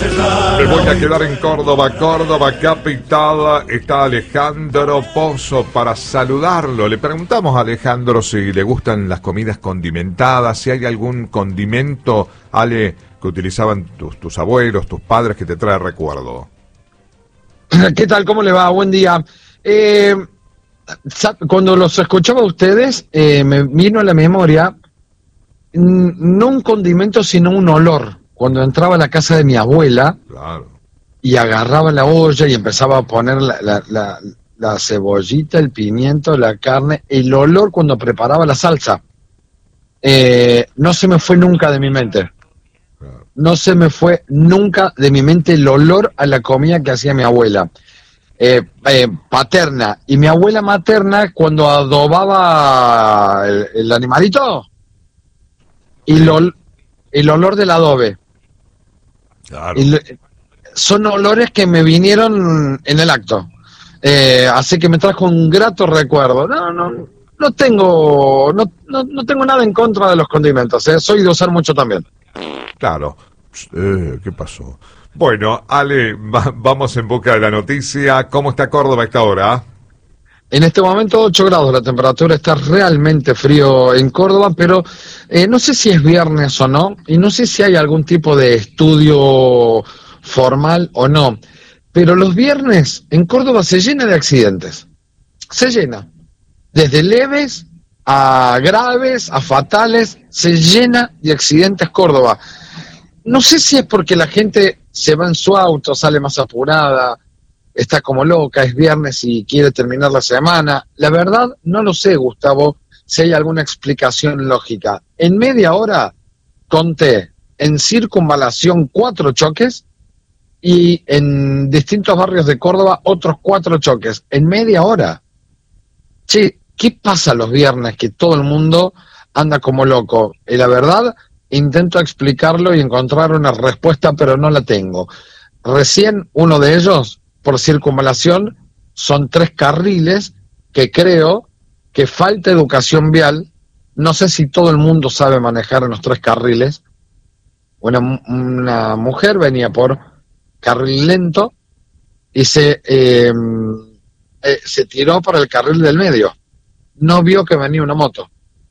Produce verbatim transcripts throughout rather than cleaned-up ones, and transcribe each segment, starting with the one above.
Me voy a quedar en Córdoba, Córdoba capital. Está Alejandro Pozo para saludarlo. Le preguntamos a Alejandro si le gustan las comidas condimentadas, si hay algún condimento, Ale, que utilizaban tus, tus abuelos, tus padres, que te trae recuerdo. ¿Qué tal? ¿Cómo le va? Buen día. Eh, cuando los escuchaba a ustedes, eh, me vino a la memoria no un condimento, sino un olor. Cuando entraba a la casa de mi abuela, claro, y agarraba la olla y empezaba a poner la, la, la, la cebollita, el pimiento, la carne, el olor cuando preparaba la salsa, eh, no se me fue nunca de mi mente. No se me fue nunca de mi mente el olor a la comida que hacía mi abuela. Eh, eh, paterna. Y mi abuela materna, cuando adobaba el, el animalito, y lo, el olor del adobe. Claro. Y lo, son olores que me vinieron en el acto. Eh, así que me trajo un grato recuerdo. No, no, no tengo, no, no, no tengo nada en contra de los condimentos. Eh. Soy de usar mucho también. Claro. Eh, ¿Qué pasó? Bueno, Ale, va, vamos en busca de la noticia. ¿Cómo está Córdoba a esta hora? En este momento ocho grados, la temperatura está realmente frío en Córdoba, pero eh, no sé si es viernes o no, y no sé si hay algún tipo de estudio formal o no, pero los viernes en Córdoba se llena de accidentes, se llena, desde leves a graves, a fatales, se llena de accidentes Córdoba. No sé si es porque la gente se va en su auto, sale más apurada, está como loca, es viernes y quiere terminar la semana. La verdad, no lo sé, Gustavo, si hay alguna explicación lógica. En media hora conté en circunvalación cuatro choques y en distintos barrios de Córdoba otros cuatro choques. En media hora. Che, ¿qué pasa los viernes que todo el mundo anda como loco? Y la verdad, intento explicarlo y encontrar una respuesta, pero no la tengo. Recién uno de ellos, por circunvalación, son tres carriles que creo que falta educación vial. No sé si todo el mundo sabe manejar en los tres carriles. Una, una mujer venía por carril lento y se, eh, eh, se tiró para el carril del medio. No vio que venía una moto.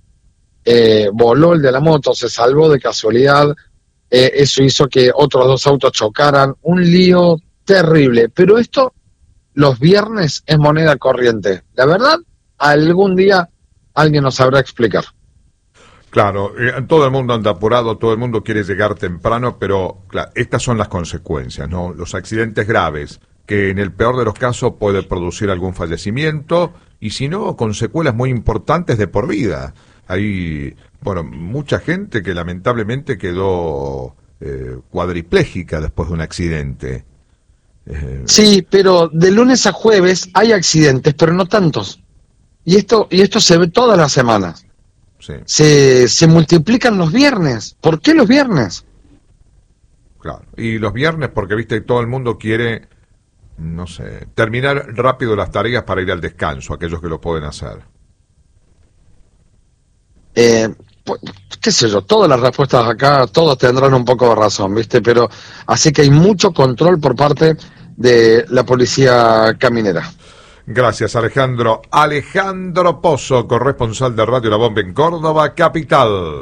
Eh, voló el de la moto, se salvó de casualidad. Eh, eso hizo que otros dos autos chocaran. Un lío terrible, pero esto los viernes es moneda corriente. La verdad, algún día alguien nos sabrá explicar. Claro, eh, todo el mundo anda apurado, todo el mundo quiere llegar temprano, pero claro, estas son las consecuencias, ¿no? Los accidentes graves, que en el peor de los casos puede producir algún fallecimiento, y si no, con secuelas muy importantes de por vida. Hay, bueno, mucha gente que lamentablemente quedó eh, cuadriplégica después de un accidente. Sí, pero de lunes a jueves hay accidentes, pero no tantos. Y esto y esto se ve todas las semanas. Sí. Se, se multiplican los viernes. ¿Por qué los viernes? Claro. Y los viernes porque, viste, todo el mundo quiere, no sé, terminar rápido las tareas para ir al descanso, aquellos que lo pueden hacer. Eh, pues, qué sé yo, todas las respuestas acá, todos tendrán un poco de razón, ¿viste? Pero así que hay mucho control por parte de la policía caminera. Gracias, Alejandro. Alejandro Pozo, corresponsal de Radio La Bomba en Córdoba, capital.